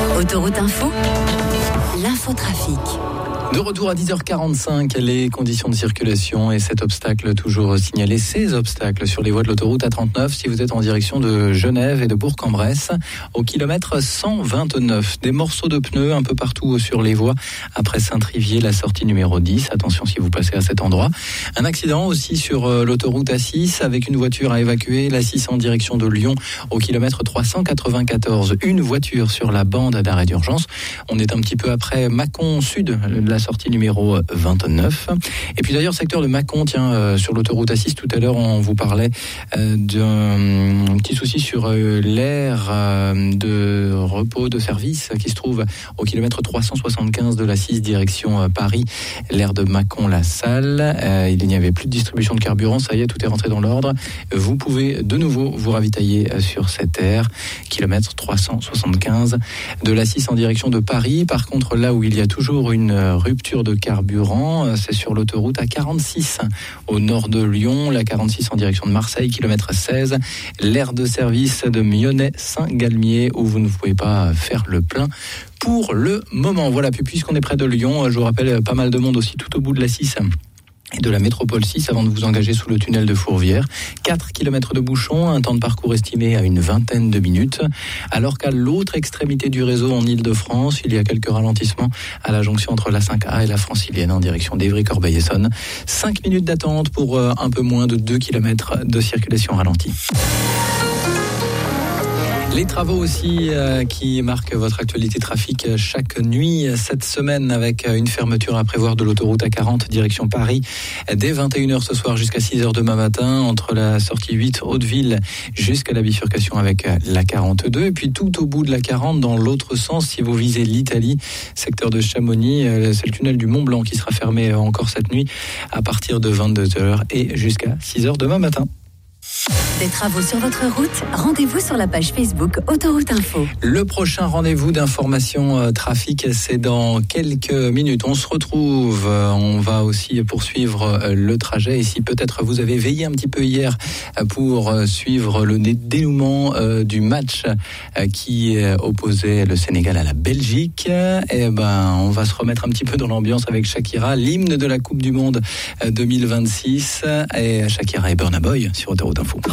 Autoroute Info, l'infotrafic. De retour à 10h45, les conditions de circulation et cet obstacle toujours signalé, ces obstacles sur les voies de l'autoroute A39 si vous êtes en direction de Genève et de Bourg-en-Bresse au kilomètre 129. Des morceaux de pneus un peu partout sur les voies après Saint-Trivier, la sortie numéro 10. Attention si vous passez à cet endroit. Un accident aussi sur l'autoroute A6 avec une voiture à évacuer, l'A6 en direction de Lyon au kilomètre 394. Une voiture sur la bande d'arrêt d'urgence. On est un petit peu après Mâcon Sud, la sortie numéro 29. Et puis d'ailleurs, secteur de Mâcon, sur l'autoroute A6, tout à l'heure, on vous parlait d'un petit souci sur l'aire de repos de service qui se trouve au kilomètre 375 de l'A6, direction Paris, l'aire de Mâcon-la-Salle. Il n'y avait plus de distribution de carburant, ça y est, tout est rentré dans l'ordre. Vous pouvez de nouveau vous ravitailler sur cette aire, kilomètre 375 de l'A6 en direction de Paris. Par contre, là où il y a toujours une rupture de carburant, c'est sur l'autoroute A46 au nord de Lyon, la 46 en direction de Marseille, kilomètre 16, l'aire de service de Mionnet-Saint-Galmier où vous ne pouvez pas faire le plein pour le moment. Voilà, puis puisqu'on est près de Lyon, je vous rappelle pas mal de monde aussi tout au bout de la 6 et de la métropole 6 avant de vous engager sous le tunnel de Fourvière. 4 km de bouchons, un temps de parcours estimé à une vingtaine de minutes. Alors qu'à l'autre extrémité du réseau en Ile-de-France, il y a quelques ralentissements à la jonction entre la 5A et la Francilienne en direction d'Évry-Corbeil-Essonnes. 5 minutes d'attente pour un peu moins de 2 km de circulation ralentie. Les travaux aussi qui marquent votre actualité trafic chaque nuit cette semaine avec une fermeture à prévoir de l'autoroute A40 direction Paris dès 21h ce soir jusqu'à 6h demain matin entre la sortie 8 Hauteville jusqu'à la bifurcation avec la 42 et puis tout au bout de la 40 dans l'autre sens si vous visez l'Italie, secteur de Chamonix, c'est le tunnel du Mont Blanc qui sera fermé encore cette nuit à partir de 22h et jusqu'à 6h demain matin. Des travaux sur votre route, rendez-vous sur la page Facebook Autoroute Info. Le prochain rendez-vous d'information trafic, c'est dans quelques minutes. On se retrouve, on va aussi poursuivre le trajet. Et si peut-être vous avez veillé un petit peu hier pour suivre le dénouement du match qui opposait le Sénégal à la Belgique, on va se remettre un petit peu dans l'ambiance avec Shakira, l'hymne de la Coupe du Monde 2026. Et Shakira et Burna Boy sur Autoroute Info.